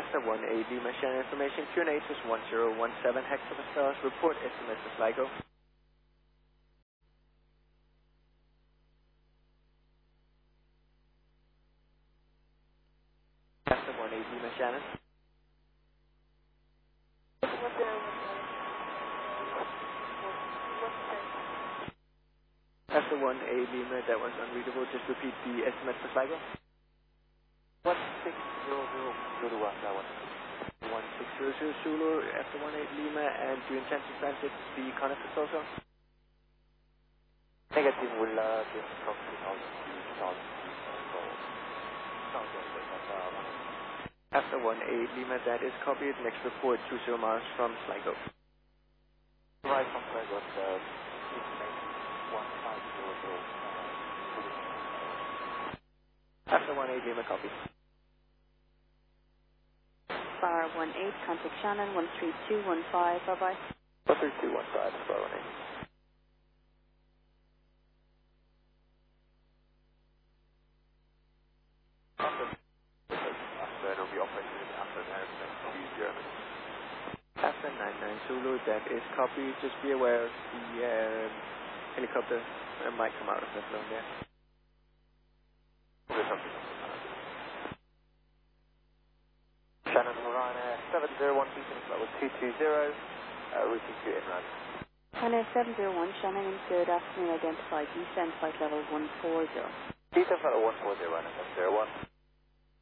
Pasta 1A Lima, Shannon information, QNH is 1017, Hector Stars, report estimate for Sligo. Pasta 1A Lima, Shannon. Pasta 1A Lima, that was unreadable, just repeat the estimate for Sligo. 1600 Zulu, that one. 1600 Zulu, after 1A Lima, and do you intend to transit the Conifer also? Negative will be from 2000. After 1A Lima, that is copied. Next report, 20 miles from Sligo. Right from Sligo, 1500. After 1A Lima, copy. Bar 18, contact Shannon, 13215, bye-bye. 13215, Bar 18. It'll be operated after 992 German. After 99 Zulu, that is copied. Just be aware of the helicopter might come out of the zone there. Shannon Ryanair 701 Beacon, that was 220, routing to inland. Ryanair 701, Shannon, good afternoon, identified descent flight level 140. Descent flight 140, Ryanair 701.